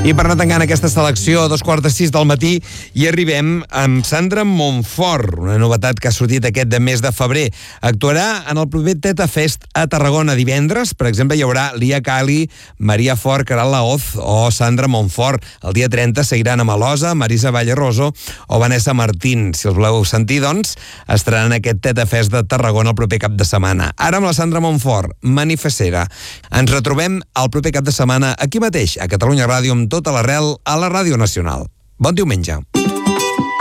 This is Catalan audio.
I per anar tancant aquesta selecció a 5:45 del matí hi arribem amb Sandra Montfort, una novetat que ha sortit aquest mes de febrer. Actuarà en el proper Teta Fest a Tarragona divendres. Per exemple, hi haurà Lia Cali, Maria Fort, Caral Laoz o Sandra Montfort. El dia 30 seguiran a Malosa, Marisa Valleroso o Vanessa Martín. Si els voleu sentir, doncs, estaran en aquest Teta Fest de Tarragona el proper cap de setmana. Ara amb la Sandra Montfort, manifestera. Ens retrobem el proper cap de setmana aquí mateix, a Catalunya Ràdio, amb tota l'arrel a la Ràdio Nacional. Bon diumenge.